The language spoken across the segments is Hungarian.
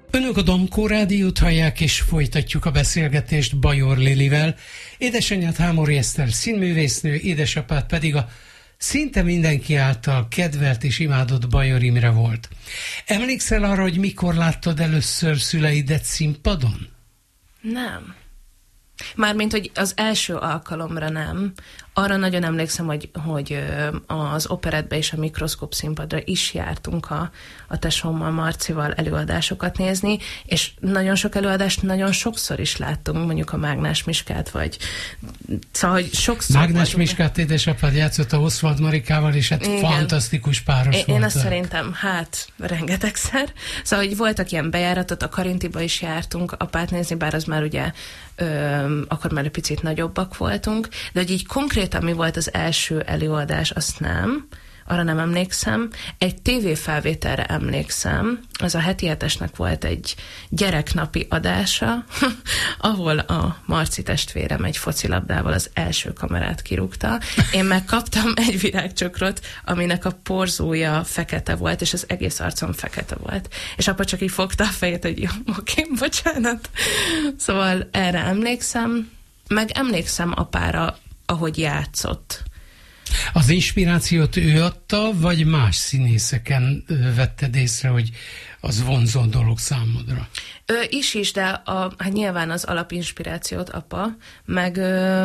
Önök a Domkó Rádiót hallják, és folytatjuk a beszélgetést Bajor Lilivel. Édesanyját Hámori Eszter színművésznő, édesapát pedig a szinte mindenki által kedvelt és imádott Bajor Imre volt. Emlékszel arra, hogy mikor láttad először szüleidet színpadon? Nem. Mármint, hogy az első alkalomra nem. Arra nagyon emlékszem, hogy az operettbe és a Mikroszkóp színpadra is jártunk a tesómmal, Marcival előadásokat nézni, és nagyon sok előadást nagyon sokszor is láttunk, mondjuk a Mágnás Miskát, vagy szóval, hogy sokszor... Mágnás Miskát édesapád játszott a Oswald Marikával, és hát igen, fantasztikus páros volt. Én azt szerintem, rengetegszer. Szóval, hogy voltak ilyen bejáratot, a Karintiba is jártunk apát nézni, bár az már ugye akkor már egy picit nagyobbak voltunk, de hogy így konkrétan mi volt az első előadás, azt nem, arra nem emlékszem. Egy tévéfelvételre emlékszem, az a Heti Hetesnek volt egy gyereknapi adása, ahol a Marci testvérem egy focilabdával az első kamerát kirúgta. Én megkaptam egy virágcsokrot, aminek a porzója fekete volt, és az egész arcom fekete volt. És apa csak így fogta a fejét, hogy jó, oké, bocsánat. Szóval erre emlékszem, meg emlékszem apára, ahogy játszott. Az inspirációt ő adta, vagy más színészeken vetted észre, hogy az vonzó dolog számodra? Is, de hát nyilván az alapinspirációt apa, meg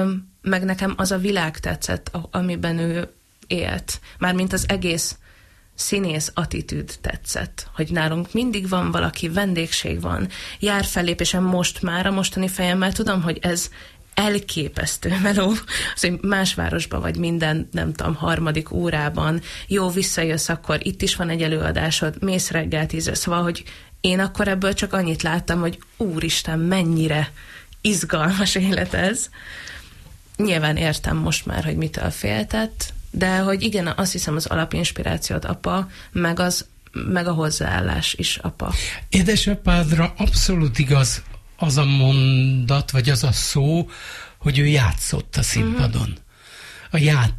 nekem az a világ tetszett, amiben ő élt. Mármint az egész színész attitűd tetszett, hogy nálunk mindig van valaki, vendégség van, jár fellépésen most már a mostani fejemmel tudom, hogy ez elképesztő meló, az, hogy más városban vagy minden, nem tudom, harmadik órában, jó, visszajössz, akkor itt is van egy előadásod, mész reggel 10-re, szóval, hogy én akkor ebből csak annyit láttam, hogy úristen, mennyire izgalmas élet ez. Nyilván értem most már, hogy mitől féltett, de hogy igen, azt hiszem az alapinspirációt apa, meg a hozzáállás is apa. Édesapádra abszolút igaz az a mondat, vagy az a szó, hogy ő játszott a színpadon. A